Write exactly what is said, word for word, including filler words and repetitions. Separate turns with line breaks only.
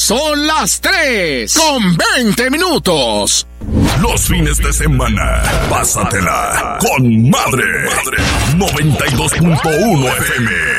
Son las tres con veinte minutos.
Los fines de semana, pásatela con Madre. noventa y dos punto uno F M.